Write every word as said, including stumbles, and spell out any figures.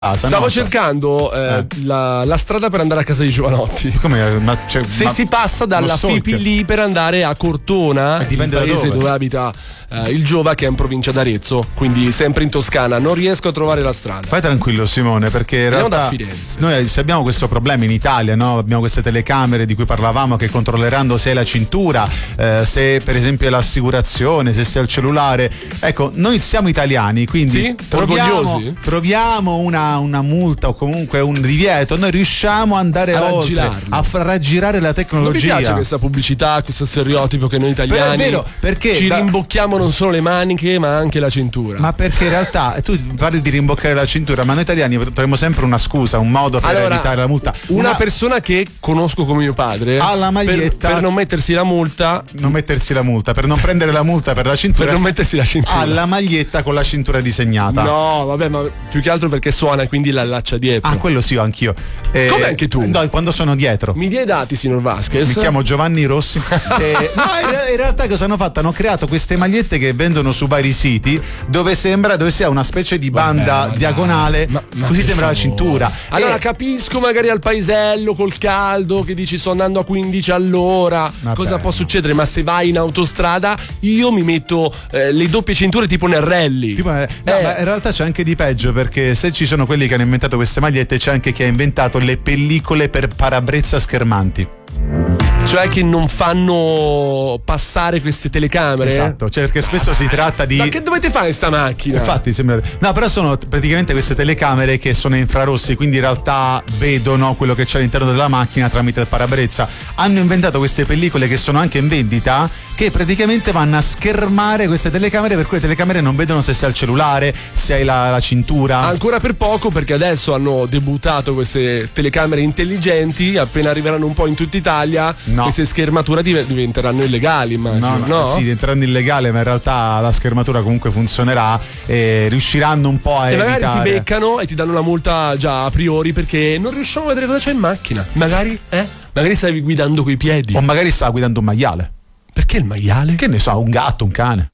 Stavo cercando eh, eh. La, la strada per andare a casa di Giovanotti. Come? Ma, cioè, Se ma si passa dalla Fipili per andare a Cortona, il paese dove, dove abita eh, il Giova, che è in provincia d'Arezzo, quindi sempre in Toscana. Non riesco a trovare la strada. Vai tranquillo, Simone, perché in Andiamo realtà da Firenze. Noi se abbiamo questo problema in Italia, no? Abbiamo queste telecamere di cui parlavamo che controlleranno se è la cintura, eh, se per esempio è l'assicurazione, se sia il cellulare. Ecco, noi siamo italiani, quindi sì? troviamo, troviamo una una multa o comunque un divieto, noi riusciamo ad andare a oltre, a far raggirare la tecnologia. Non mi piace questa pubblicità, questo stereotipo che noi italiani Però è vero, perché ci da... rimbocchiamo non solo le maniche ma anche la cintura. Ma perché in realtà tu parli di rimboccare la cintura, ma noi italiani troviamo sempre una scusa, un modo per allora, evitare la multa. Una, una persona che conosco come mio padre ha la maglietta per, per non mettersi la multa non mettersi la multa per non prendere la multa per la cintura, per non mettersi la cintura, ha la maglietta con la cintura disegnata. No, vabbè, ma più che altro perché suona, quindi la allaccia dietro. Ah, quello sì, anch'io. Eh, Come anche tu? No, quando sono dietro. Mi dia i dati, signor Vasquez. Mi chiamo Giovanni Rossi. eh, no, in, in realtà cosa hanno fatto? Hanno creato queste magliette che vendono su vari siti dove sembra dove sia una specie di banda Vabbè, diagonale, ma, ma così sembra favore. La cintura. Allora e... capisco magari al paesello col caldo che dici sto andando a quindici all'ora. Vabbè. Cosa può succedere? Ma se vai in autostrada io mi metto eh, le doppie cinture tipo nel rally. Tipo, eh, no, eh. ma in realtà c'è anche di peggio, perché se ci sono quelli che hanno inventato queste magliette, c'è anche chi ha inventato le pellicole per parabrezza schermanti. Cioè che non fanno passare queste telecamere? Esatto, cioè perché spesso si tratta di... Ma che dovete fare in sta macchina? Infatti sembra... No, però sono praticamente queste telecamere che sono infrarossi, quindi in realtà vedono quello che c'è all'interno della macchina tramite il parabrezza. Hanno inventato queste pellicole che sono anche in vendita, che praticamente vanno a schermare queste telecamere, per cui le telecamere non vedono se sei al cellulare, se hai la, la cintura. Ancora per poco, perché adesso hanno debuttato queste telecamere intelligenti, appena arriveranno un po' in tutta Italia, no. Queste schermature diventeranno illegali, immagino. No, no? Sì, diventeranno illegali, ma in realtà la schermatura comunque funzionerà e riusciranno un po' a e evitare. magari ti beccano e ti danno una multa già a priori perché non riusciamo a vedere cosa c'è in macchina. Magari, eh? Magari stavi guidando coi piedi. O magari stava guidando un maiale. Perché il maiale? Che ne so, un gatto, un cane.